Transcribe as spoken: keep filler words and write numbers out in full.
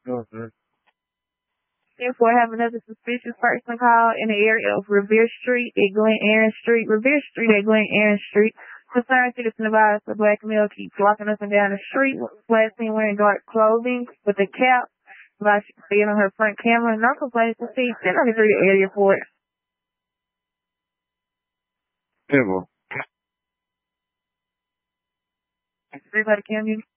Okay. Therefore, have another suspicious person called in the area of Revere Street at Glen Aaron Street. Revere Street at Glen Aaron Street. Concerned citizen advised the black male keeps walking up and down the street, last seen wearing dark clothing with a cap. Like she could see it on her front camera. No complaints received. Then I can read the area for it. Yeah, well. Everybody can you?